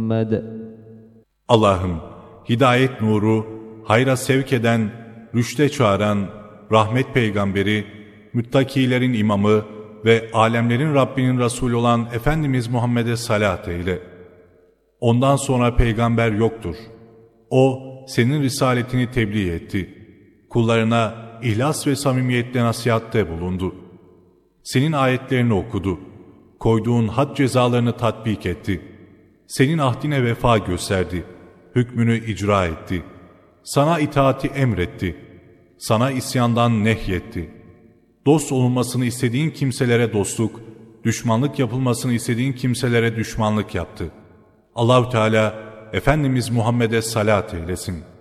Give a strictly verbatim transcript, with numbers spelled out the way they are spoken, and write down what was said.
محمد. Allah'ım, hidayet nuru, hayra sevk eden, rüşte çağıran, rahmet peygamberi, müttakilerin imamı ve alemlerin Rabbinin Resulü olan Efendimiz Muhammed'e salat eyle. Ondan sonra peygamber yoktur. O, senin risaletini tebliğ etti. Kullarına ihlas ve samimiyetle nasihatte bulundu. Senin ayetlerini okudu. Koyduğun had cezalarını tatbik etti. Senin ahdine vefa gösterdi. Hükmünü icra etti. Sana itaati emretti. Sana isyandan nehyetti. Dost olunmasını istediğin kimselere dostluk, düşmanlık yapılmasını istediğin kimselere düşmanlık yaptı. Allah-u Teala Efendimiz Muhammed'e salat eylesin.